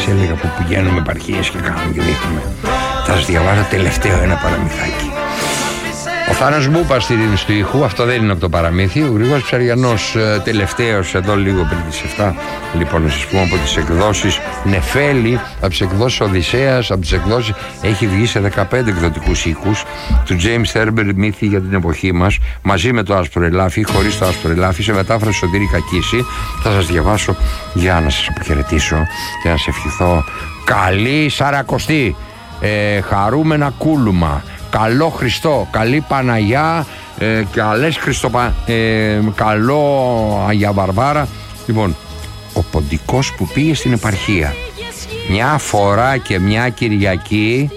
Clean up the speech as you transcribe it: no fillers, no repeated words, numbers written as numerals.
σας έλεγα που πηγαίνουμε επαρχίες και κάνουμε και δείχνουμε. Θα σας διαβάζω τελευταίο ένα παραμυθάκι. Ο Θάνος Μπούπας στη ρύθμιση του ήχου, αυτό δεν είναι από το παραμύθι. Ο Γρηγόρης Ψαριανός τελευταίος εδώ λίγο πριν τις 7. Λοιπόν, να σας πούμε από τις εκδόσεις Νεφέλη, από τις εκδόσεις Οδυσσέας, από τις εκδόσεις έχει βγει σε 15 εκδοτικούς οίκους του James Thurber, μύθι για την εποχή μας, μαζί με το άσπρο ελάφι, χωρίς το άσπρο ελάφι, σε μετάφραση Σωτήρη Κακίση. Θα σας διαβάσω για να σας αποχαιρετήσω και να σας ευχηθώ καλή Σαρακοστή, χαρούμενα κούλουμα, καλό Χριστό, καλή Παναγιά, καλές καλό Αγία Βαρβάρα. Λοιπόν, ο ποντικός που πήγε στην επαρχία μια φορά και μια Κυριακή